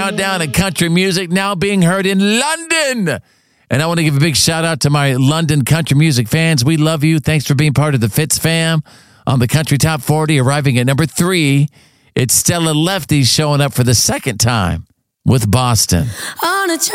countdown in country music, now being heard in London. And I want to give a big shout out to my London country music fans. We love you. Thanks for being part of the Fitz fam. On the Country Top 40, arriving at number 3, it's Stella Lefty showing up for the second time with Boston. On a